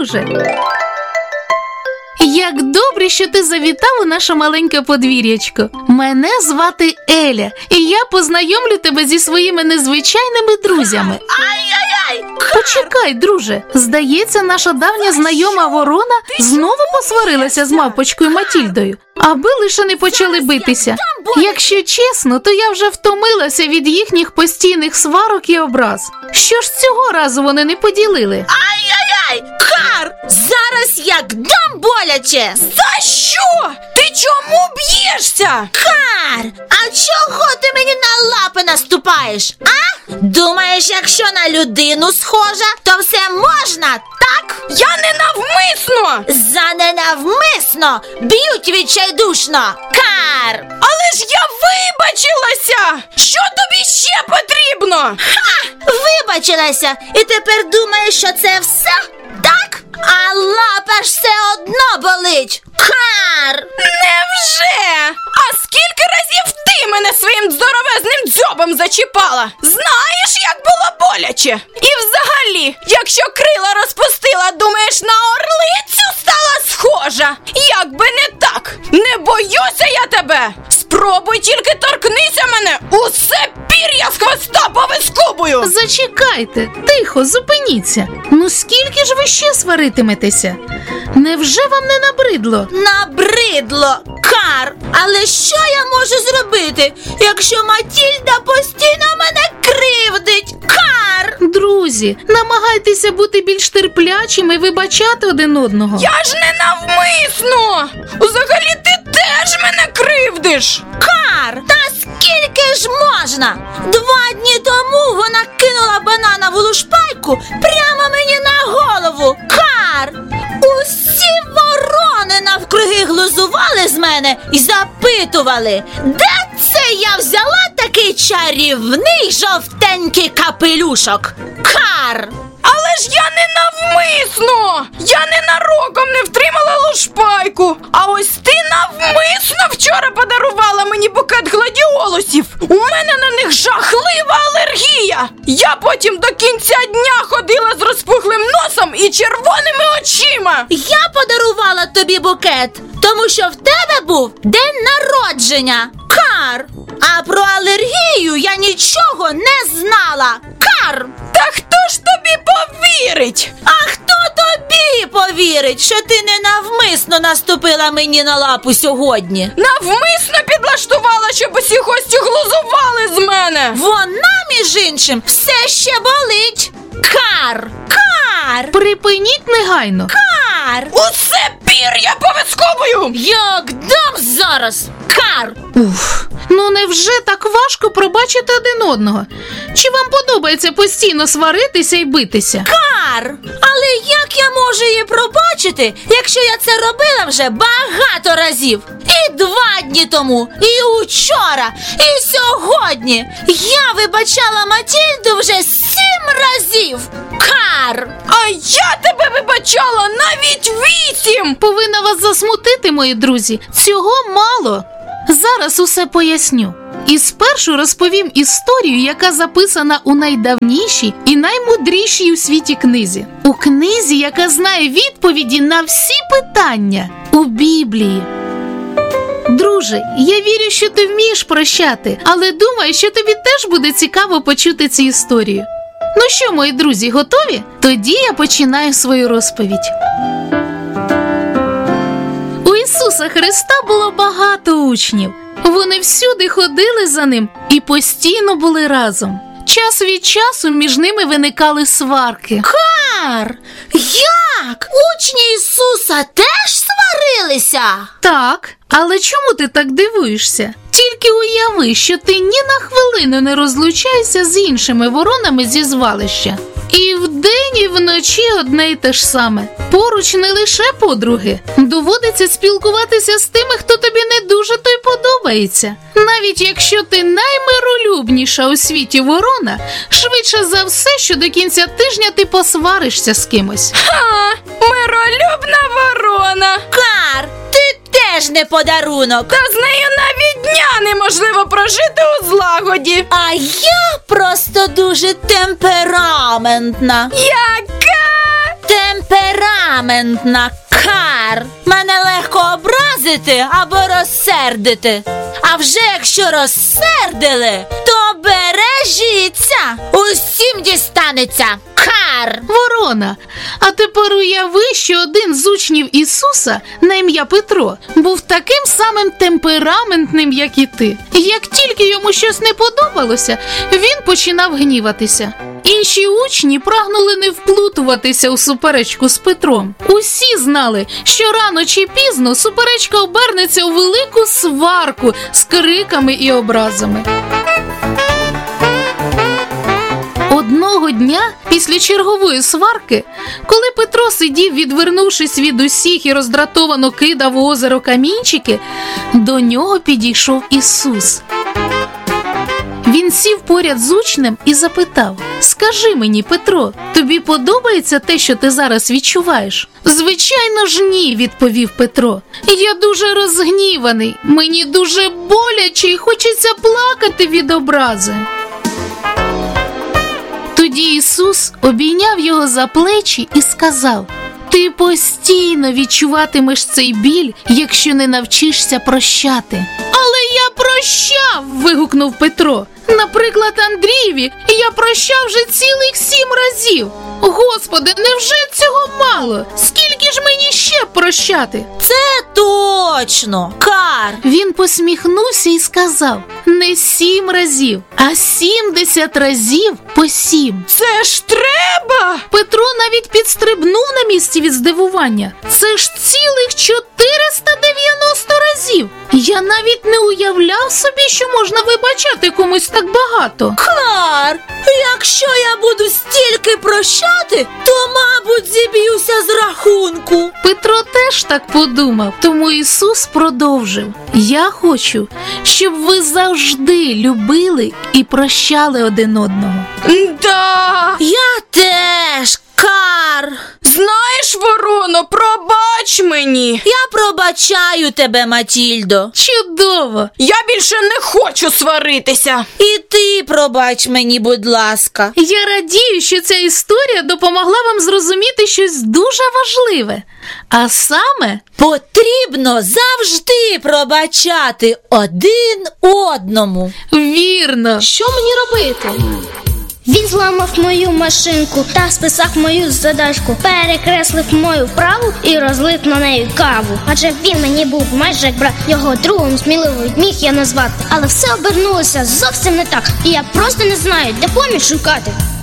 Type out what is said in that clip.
друже! Як добре, що ти завітав у наше маленьке подвір'ячко. Мене звати Еля, і я познайомлю тебе зі своїми незвичайними друзями. Ай-яй-яй! Почекай, друже, здається, наша давня знайома ворона знову посварилася з мавпочкою Матільдою, аби лише не почали битися. Якщо чесно, то я вже втомилася від їхніх постійних сварок і образ. Що ж цього разу вони не поділили? Ай-яй-яй! Кар! Зараз як дам боляче! За що? Ти чому б'єшся? Кар! А чого ти мені на лапи наступаєш, а? Думаєш, якщо на людину схожа, то все можна, так? Я ненавмисно! За ненавмисно б'ють відчайдушно! Кар! Але ж я вибачилася! Що тобі ще потрібно? Ха! Вибачилася! І тепер думаєш, що це все? Так? А лапа ж все одно болить! Кар! Невже? А скільки разів ти мене своїм здоровезним дзьобом зачіпала? Знаєш, як було боляче? І взагалі, якщо крила розпустила, думаєш, на орлицю стала схожа? Як би не так! Не боюся я тебе! Спробуй тільки торкнися мене, усе пір'я з хвоста повискубую! Зачекайте, тихо, зупиніться. Ну скільки ж ви ще сваритиметеся? Невже вам не набридло? Набридло! Кар! Але що я можу зробити, якщо Матільда постійно мене кривдить? Кар! Друзі, намагайтеся бути більш терплячими і вибачати один одного. Я ж не навмисно! Взагалі ти теж мене кривдиш! Кар! Та скільки ж можна? 2 дні тому вона кинула бананову лушпайку прямо мені на голову. Кар! Усі ворони навкруги глузували з мене і запитували, де це я взяла такий чарівний жовтенький капелюшок. Кар! Але ж я не навмисно! Я ненароком не втримала лушпайку! А ось ти навмисно вчора подарувала мені букет гладіолусів! У мене на них жахлива алергія! Я потім до кінця дня ходила з розпухлим носом і червоними очима! Я подарувала тобі букет, тому що в тебе був день народження. Кар! А про алергію я нічого не знала. Кар! Та хто ж тобі повірить? А хто тобі повірить, що ти ненавмисно наступила мені на лапу сьогодні? Навмисно підлаштувала, щоб усі гості глузували з мене! Вона, між іншим, все ще болить. Кар! Кар! Припиніть негайно. Кар! Усе пір'я повискубую! Як дам зараз! Кар! Уф, ну невже так важко пробачити один одного? Чи вам подобається постійно сваритися і битися? Кар! Але як я можу її пробачити, якщо я це робила вже багато разів? І 2 дні тому, і учора, і сьогодні. Я вибачала Матільду вже 7 разів. Кар! А я тебе вибачала навіть 8! Повинна вас засмутити, мої друзі. Цього мало. Зараз усе поясню. І спершу розповім історію, яка записана у найдавнішій і наймудрішій у світі книзі. У книзі, яка знає відповіді на всі питання. У Біблії. Друже, я вірю, що ти вмієш прощати, але думаю, що тобі теж буде цікаво почути цю історію. Ну що, мої друзі, готові? Тоді я починаю свою розповідь. У Ісуса Христа було багато учнів. Вони всюди ходили за ним і постійно були разом. Час від часу між ними виникали сварки. Кар! Як? Учні Ісуса теж сварилися? Так, але чому ти так дивуєшся? Тільки уяви, що ти ні на хвилину не розлучаєшся з іншими воронами зі звалища. І вдень, і вночі одне й те ж саме. Поруч не лише подруги. Доводиться спілкуватися з тими, хто тобі не дуже то й подобається. Навіть якщо ти наймиролюбніша у світі ворона, швидше за все, що до кінця тижня ти посваришся з кимось. Ха! Миролюбна ворона! Кар! Ти теж не подарунок. Та з нею навіть дня неможливо прожити у злагоді. А я просто дуже темпераментна. Яка? Темпераментна. темпераментна, Кар. Мене легко образити або розсердити. А вже якщо розсердили, то бережіться. Усім дістанеться, Кар. Ворона, а тепер уяви, що один з учнів Ісуса на ім'я Петро був таким самим темпераментним, як і ти. Як тільки йому щось не подобалося, він починав гніватися. Інші учні прагнули не вплутуватися у суперечку з Петром. Усі знали, що рано чи пізно суперечка обернеться у велику сварку з криками і образами. Одного дня, після чергової сварки, коли Петро сидів, відвернувшись від усіх і роздратовано кидав у озеро камінчики, до нього підійшов Ісус. Він сів поряд з учнем і запитав: «Скажи мені, Петро, тобі подобається те, що ти зараз відчуваєш?» «Звичайно ж ні», – відповів Петро. «Я дуже розгніваний, мені дуже боляче і хочеться плакати від образи». Тоді Ісус обійняв його за плечі і сказав: «Ти постійно відчуватимеш цей біль, якщо не навчишся прощати». «Але я прощав!» – вигукнув Петро. «Наприклад, Андрієві я прощав вже цілих 7 разів. Господи, невже цього мало? Скільки ж мені ще прощати?» Це точно, Кар. Він посміхнувся і сказав: «Не 7 разів, а 70 разів по 7». Це ж треба! Петро навіть підстрибнув на місці від здивування. Це ж цілих 490 разів. Я навіть не уявляв собі, що можна вибачати комусь так багато. Кар, якщо я буду стільки прощати, то, мабуть, зіб'юся з рахунку. Петро теж так подумав, тому Ісус продовжив: «Я хочу, щоб ви завжди любили і прощали один одного». Да! Я теж, Кар. Знаєш, Вороно, пробач мені! Я пробачаю тебе, Матільдо. Чудово! Я більше не хочу сваритися! І ти пробач мені, будь ласка. Я радію, що ця історія допомогла вам зрозуміти щось дуже важливе. А саме, Потрібно завжди пробачати один одному. вірно. Що мені робити? Він зламав мою машинку та списав мою задачку, перекреслив мою вправу і розлив на неї каву. Адже він мені був майже як брат, його другом сміливо міг я назвати. Але все обернулося зовсім не так, і я просто не знаю, де поміч шукати.